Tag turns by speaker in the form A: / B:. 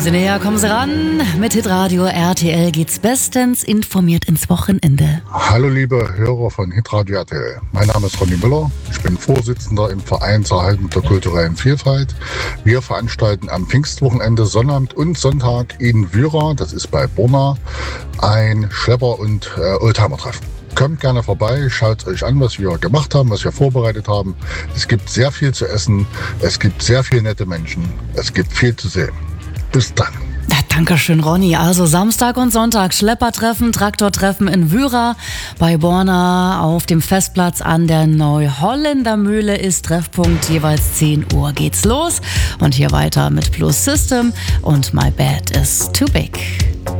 A: Sie näher, kommen Sie ran. Mit Hitradio RTL geht's bestens informiert ins Wochenende.
B: Hallo liebe Hörer von Hitradio RTL. Mein Name ist Ronny Müller. Ich bin Vorsitzender im Verein zur Erhaltung der kulturellen Vielfalt. Wir veranstalten am Pfingstwochenende Sonnabend und Sonntag in Wyra, das ist bei Borna, ein Schlepper- und Oldtimer-Treffen. Kommt gerne vorbei, schaut euch an, was wir gemacht haben, was wir vorbereitet haben. Es gibt sehr viel zu essen, es gibt sehr viele nette Menschen, es gibt viel zu sehen. Bis dann.
A: Ja, Dankeschön, Ronny. Also Samstag und Sonntag Schleppertreffen, Traktortreffen in Wyra bei Borna auf dem Festplatz an der Neuholländer Mühle ist Treffpunkt. Jeweils 10 Uhr geht's los. Und hier weiter mit Plus System und My Bed is Too Big.